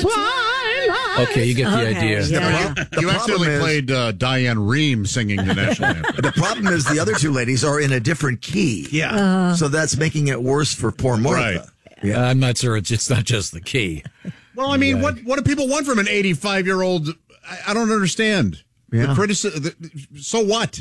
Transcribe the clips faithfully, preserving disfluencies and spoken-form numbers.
twilight. Okay, you get the Okay, idea. yeah. The You accidentally problem is- played uh, Diane Rehm singing the national anthem. The problem is the other two ladies are in a different key. Yeah. So that's making it worse for poor Martha. Right. Uh, I'm not sure it's it's not just the key. Well, I mean, what what do people want from an eighty-five-year-old? I, I don't understand. Yeah. The criticism. So what?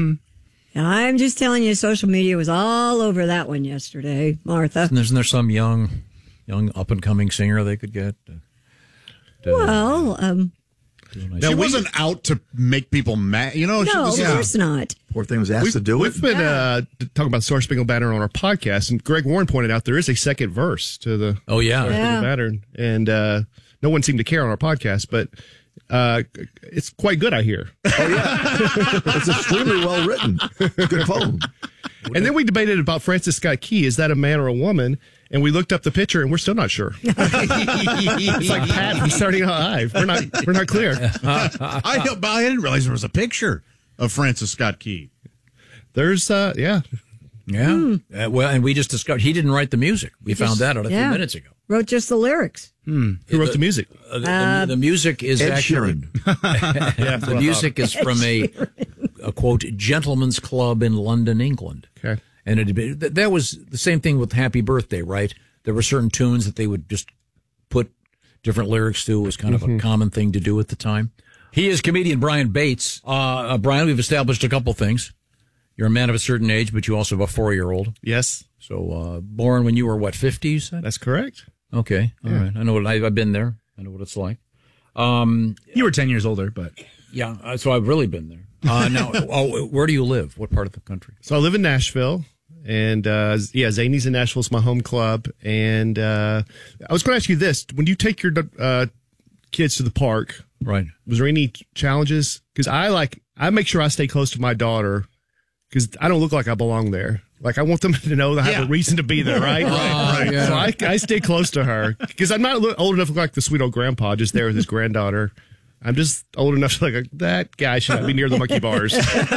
I'm just telling you, social media was all over that one yesterday, Martha. And isn't there some young, young up and coming singer they could get? to- to Well, um, do a nice- She Now, we- wasn't out to make people mad. You know, she no, was, of course not. Poor thing was asked We've, to do we've it. been uh, talking about Star Spangled Banner on our podcast, and Greg Warren pointed out there is a second verse to the Oh yeah. Star Yeah. Spangled Banner, and uh, no one seemed to care on our podcast, but uh, it's quite good, I hear. It's extremely well written. Good poem. And then we debated about Francis Scott Key. Is that a man or a woman? And we looked up the picture, and we're still not sure. It's like Pat from Saturday Night Live. We're not, we're not clear. I, but I didn't realize there was a picture of Francis Scott Key. There's, uh, yeah. Yeah. Uh, well, and we just discovered he didn't write the music. We found that out a few yeah. minutes ago. Wrote just the lyrics. Who wrote the music? Uh, the, the, the music is Ed actually Sheeran. Yeah, the music is from a, a quote gentleman's club in London, England. Okay. And it th- that was the same thing with Happy Birthday, right? There were certain tunes that they would just put different lyrics to. It was kind of a common thing to do at the time. He is comedian Brian Bates. Uh, uh, Brian, we've established a couple things. You're a man of a certain age, but you also have a four-year-old. Yes, So uh, born when you were, what, fifty, you said? that's correct. Okay. All right. I know what I, I've been there. I know what it's like. Um, You were ten years older, but yeah, uh, so I've really been there. Uh, now, oh, where do you live? What part of the country? So I live in Nashville, and uh, yeah, Zanies in Nashville is my home club. And uh, I was going to ask you this: when you take your uh, kids to the park, Right. was there any challenges? Because I like I make sure I stay close to my daughter because I don't look like I belong there. Like I want them to know that I have a reason to be there, right? right, right. So I, I stay close to her because I'm not old enough to look like the sweet old grandpa just there with his granddaughter. I'm just old enough to like that guy should not be near the monkey bars.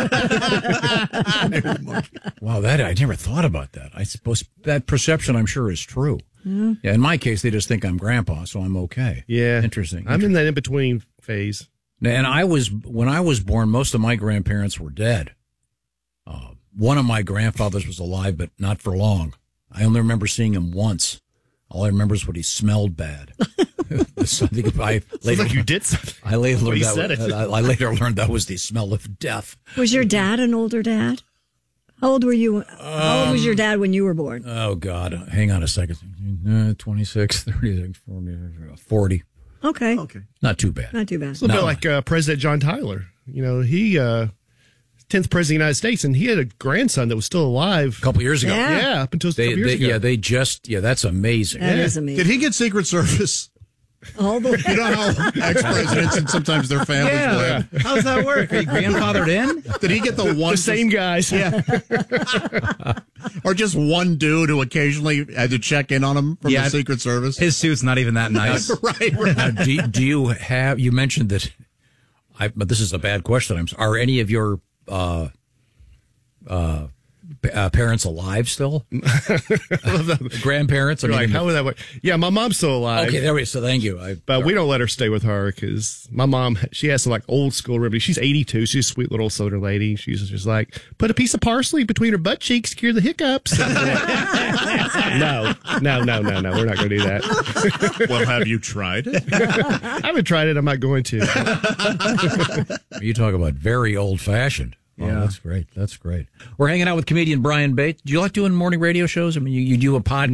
Wow, that I never thought about that. I suppose that perception, I'm sure, is true. Yeah, in my case, they just think I'm grandpa, so I'm okay. Yeah, Interesting. I'm in that in between phase. And I was, when I was born, most of my grandparents were dead. Uh, one of my grandfathers was alive, but not for long. I only remember seeing him once. All I remember is what he smelled bad. Something I later, like you did something. I later Well, learned you that said was, it. I, I later learned that was the smell of death. Was your dad an older dad? How old were you? How old was your dad when you were born? Oh God! Hang on a second. Uh, twenty-six, thirty-six, forty. Okay. Okay. Not too bad. Not too bad. It's a little No. bit like uh, President John Tyler. You know, he uh, tenth president of the United States, and he had a grandson that was still alive. A couple years ago. Yeah. Yeah, up until a They, couple years they, ago. yeah, they just, yeah, that's amazing. That is amazing. Did he get Secret Service? All the You know how ex-presidents and sometimes their families live? how does that work? Are you grandfathered in? Did he get the one the same guys. Yeah. Or just one dude who occasionally had to check in on him from Yeah. the Secret Service? His suit's not even that nice. right, right. Now, do, do you have, you mentioned that, I, but this is a bad question. I'm, are any of your uh, uh, p- uh, parents alive still? Grandparents? I You're mean, like, in the- how would that work? Yeah, my mom's still alive. okay, there we go. So thank you. I, But we don't let her stay with her because my mom, she has some like old school remedy. She's eighty-two. She's a sweet little soda lady. She's just like, put a piece of parsley between her butt cheeks, cure the hiccups. no, no, no, no, no. We're not going to do that. Well, have you tried it? I haven't tried it. I'm not going to. you talk about very old fashioned. Oh, Yeah. that's great. That's great. We're hanging out with comedian Brian Bates. Do you like doing morning radio shows? I mean, you, you do a podcast.